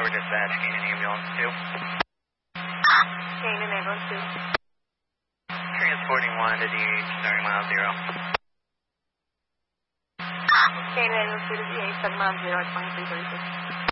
Over dispatch, Canaan Ambulance 2. Canaan Ambulance 2. Transporting 1 to DH, starting mile 0. Canaan Ambulance 2 to DH, 7 miles 0, 2336.